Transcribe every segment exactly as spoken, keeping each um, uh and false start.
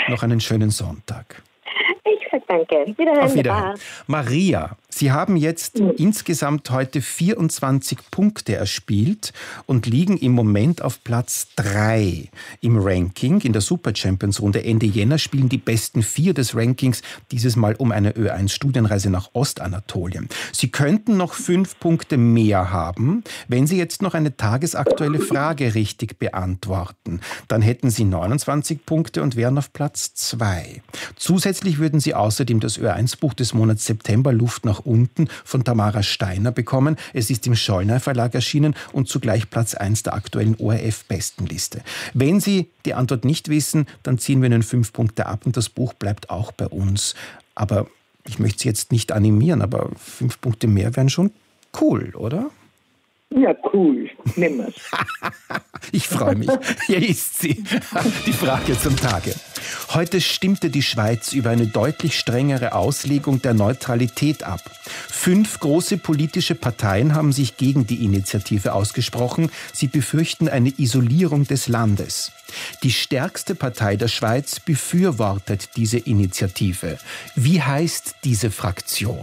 noch einen schönen Sonntag. Ich sag danke. Wiederhören. Auf Wiederhören. Maria, Sie haben jetzt mhm. insgesamt heute vierundzwanzig Punkte erspielt und liegen im Moment auf Platz drei im Ranking. In der Super Champions Runde Ende Jänner spielen die besten vier des Rankings dieses Mal um eine Ö eins Studienreise nach Ostanatolien. Sie könnten noch fünf Punkte mehr haben, wenn Sie jetzt noch eine tagesaktuelle Frage richtig beantworten. Dann hätten Sie neunundzwanzig Punkte und wären auf Platz zwei. Zusätzlich würden Sie außerdem das Ö eins Buch des Monats September Luft nach unten von Tamara Steiner bekommen. Es ist im Schollner Verlag erschienen und zugleich Platz eins der aktuellen O R F-Bestenliste. Wenn Sie die Antwort nicht wissen, dann ziehen wir Ihnen fünf Punkte ab und das Buch bleibt auch bei uns. Aber ich möchte Sie jetzt nicht animieren, aber fünf Punkte mehr wären schon cool, oder? Ja, cool. Nimm es. Ich freue mich. Hier ist sie. Die Frage zum Tage. Heute stimmte die Schweiz über eine deutlich strengere Auslegung der Neutralität ab. Fünf große politische Parteien haben sich gegen die Initiative ausgesprochen. Sie befürchten eine Isolierung des Landes. Die stärkste Partei der Schweiz befürwortet diese Initiative. Wie heißt diese Fraktion?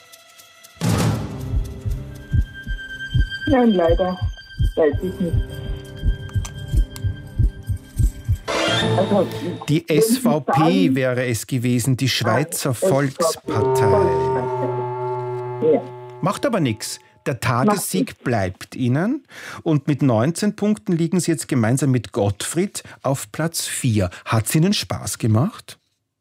Nein, leider. Weiß ich nicht. Also, die S V P wäre es gewesen, die Schweizer Volkspartei. Ja. Macht aber nichts. Der Tagessieg bleibt Ihnen. Und mit neunzehn Punkten liegen Sie jetzt gemeinsam mit Gottfried auf Platz vier. Hat es Ihnen Spaß gemacht?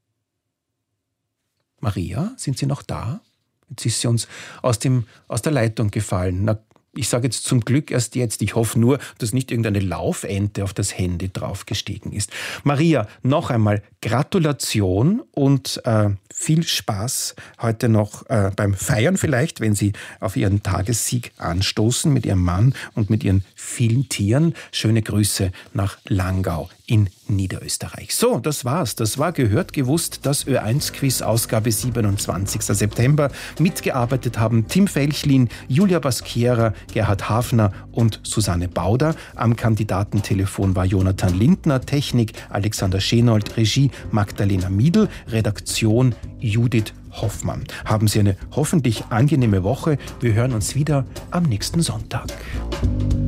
Maria, sind Sie noch da? Jetzt ist sie uns aus, dem, aus der Leitung gefallen. Na, ich sage jetzt zum Glück erst jetzt. Ich hoffe nur, dass nicht irgendeine Laufente auf das Handy draufgestiegen ist. Maria, noch einmal Gratulation und äh, viel Spaß heute noch äh, beim Feiern vielleicht, wenn Sie auf Ihren Tagessieg anstoßen mit Ihrem Mann und mit Ihren vielen Tieren. Schöne Grüße nach Langau in Niederösterreich. So, das war's. Das war Gehört, gewusst, das Ö eins Quiz, Ausgabe siebenundzwanzigster September. Mitgearbeitet haben Tim Felchlin, Julia Baschiera, Gerhard Hafner und Susanne Bauder. Am Kandidatentelefon war Jonathan Lindner, Technik Alexander Schenold, Regie Magdalena Miedl, Redaktion Judith Hoffmann. Haben Sie eine hoffentlich angenehme Woche. Wir hören uns wieder am nächsten Sonntag.